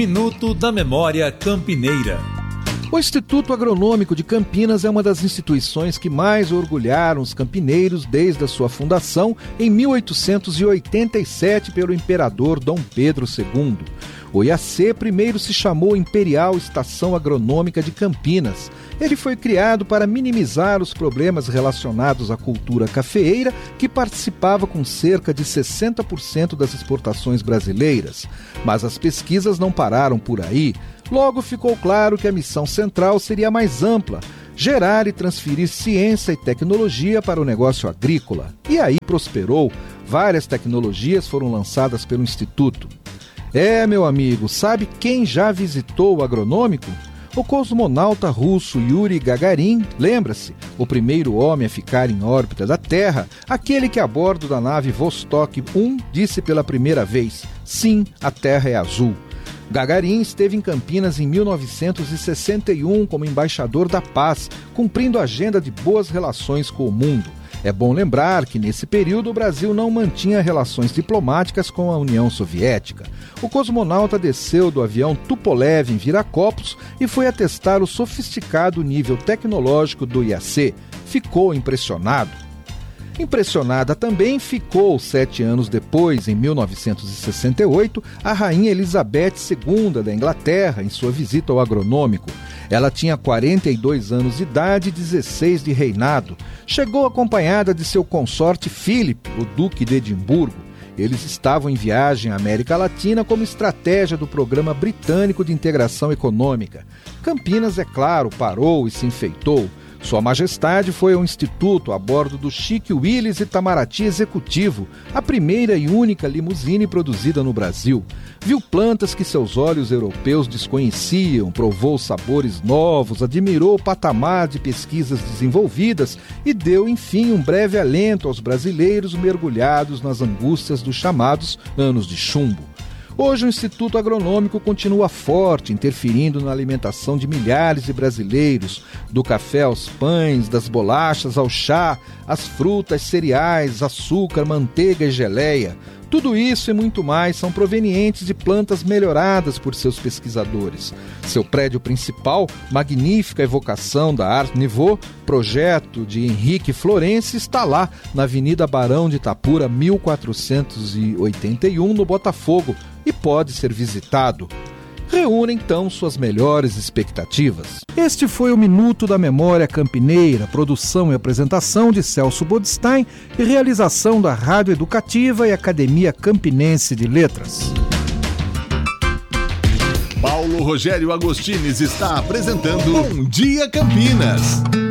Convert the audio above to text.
Minuto da Memória Campineira. O Instituto Agronômico de Campinas é uma das instituições que mais orgulharam os campineiros desde a sua fundação em 1887 pelo imperador Dom Pedro II. O IAC primeiro se chamou Imperial Estação Agronômica de Campinas. Ele foi criado para minimizar os problemas relacionados à cultura cafeeira, que participava com cerca de 60% das exportações brasileiras. Mas as pesquisas não pararam por aí. Logo ficou claro que a missão central seria mais ampla: gerar e transferir ciência e tecnologia para o negócio agrícola. E aí prosperou. Várias tecnologias foram lançadas pelo Instituto. Meu amigo, sabe quem já visitou o agronômico? O cosmonauta russo Yuri Gagarin, lembra-se? O primeiro homem a ficar em órbita da Terra, aquele que a bordo da nave Vostok 1 disse pela primeira vez: sim, a Terra é azul. Gagarin esteve em Campinas em 1961 como embaixador da paz, cumprindo a agenda de boas relações com o mundo. É bom lembrar que, nesse período, o Brasil não mantinha relações diplomáticas com a União Soviética. O cosmonauta desceu do avião Tupolev em Viracopos e foi atestar o sofisticado nível tecnológico do IAC. Ficou impressionado. Impressionada também ficou, 7 anos depois, em 1968, a Rainha Elizabeth II da Inglaterra, em sua visita ao agronômico. Ela tinha 42 anos de idade e 16 de reinado. Chegou acompanhada de seu consorte Philip, o Duque de Edimburgo. Eles estavam em viagem à América Latina como estratégia do Programa Britânico de Integração Econômica. Campinas, é claro, parou e se enfeitou. Sua Majestade foi ao Instituto a bordo do Chique Willis Itamaraty Executivo, a primeira e única limusine produzida no Brasil. Viu plantas que seus olhos europeus desconheciam, provou sabores novos, admirou o patamar de pesquisas desenvolvidas e deu, enfim, um breve alento aos brasileiros mergulhados nas angústias dos chamados anos de chumbo. Hoje o Instituto Agronômico continua forte, interferindo na alimentação de milhares de brasileiros, do café aos pães, das bolachas ao chá, as frutas, cereais, açúcar, manteiga e geleia. Tudo isso e muito mais são provenientes de plantas melhoradas por seus pesquisadores. Seu prédio principal, magnífica evocação da Art Nouveau, projeto de Henrique Florenci, está lá na Avenida Barão de Itapura, 1481, no Botafogo, e pode ser visitado. Reúna então suas melhores expectativas. Este foi o Minuto da Memória Campineira, produção e apresentação de Celso Bodstein e realização da Rádio Educativa e Academia Campinense de Letras. Paulo Rogério Agostines está apresentando Bom Dia Campinas.